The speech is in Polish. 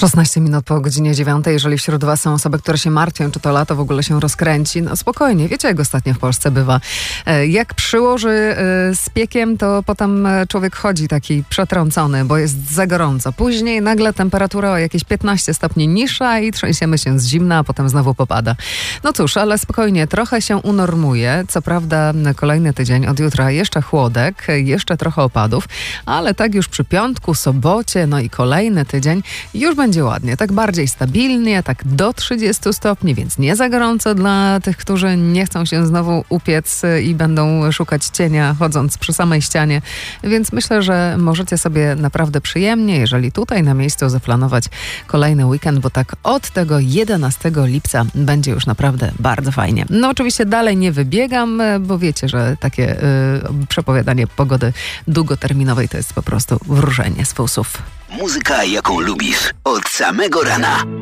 16 minut po godzinie 9. Jeżeli wśród was są osoby, które się martwią, czy to lato w ogóle się rozkręci, no spokojnie, wiecie jak ostatnio w Polsce bywa. Jak przyłoży z piekiem, to potem człowiek chodzi taki przetrącony, bo jest za gorąco. Później nagle temperatura o jakieś 15 stopni niższa i trzęsiemy się z zimna, a potem znowu popada. No cóż, ale spokojnie, trochę się unormuje. Co prawda kolejny tydzień, od jutra jeszcze chłodek, jeszcze trochę opadów, ale tak już przy piątku, sobocie, no i kolejny tydzień już będzie ładnie, tak bardziej stabilnie, tak do 30 stopni, więc nie za gorąco dla tych, którzy nie chcą się znowu upiec i będą szukać cienia, chodząc przy samej ścianie. Więc myślę, że możecie sobie naprawdę przyjemnie, jeżeli tutaj na miejscu zaplanować kolejny weekend, bo tak od tego 11 lipca będzie już naprawdę bardzo fajnie. No oczywiście dalej nie wybiegam, bo wiecie, że takie przepowiadanie pogody długoterminowej to jest po prostu wróżenie z fusów. Muzyka, jaką lubisz, od samego rana.